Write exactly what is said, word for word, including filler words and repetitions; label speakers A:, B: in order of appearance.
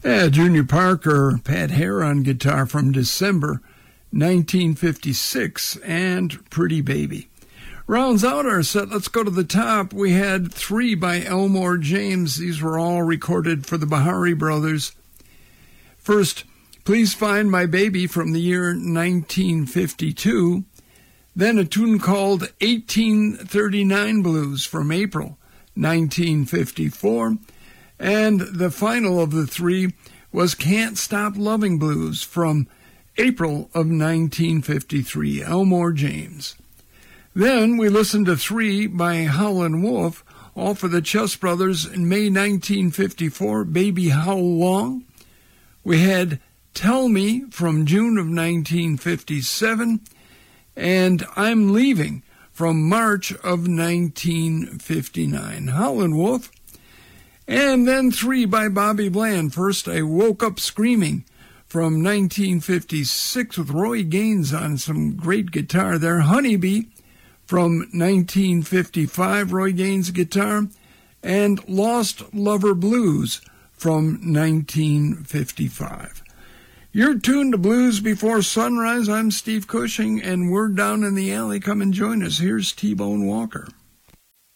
A: Yeah, Junior Parker, Pat Hare on guitar from December nineteen fifty-six, and Pretty Baby. Rounds out our set. Let's go to the top. We had three by Elmore James. These were all recorded for the Bahari Brothers. First, Please Find My Baby from the year nineteen fifty-two. Then a tune called eighteen thirty-nine Blues from April nineteen fifty-four. And the final of the three was Can't Stop Loving Blues from April of nineteen fifty-three, Elmore James. Then we listened to three by Howlin' Wolf, all for the Chess Brothers in May nineteen fifty-four, Baby How Long. We had Tell Me from June of nineteen fifty-seven, and I'm Leaving from March of nineteen fifty-nine. Howlin' Wolf. And then three by Bobby Bland. First, I Woke Up Screaming from nineteen fifty-six with Roy Gaines on some great guitar there. Honeybee from nineteen fifty-five, Roy Gaines guitar. And Lost Lover Blues from nineteen fifty-five. You're tuned to Blues Before Sunrise. I'm Steve Cushing, and we're down in the alley. Come and join us. Here's T-Bone Walker.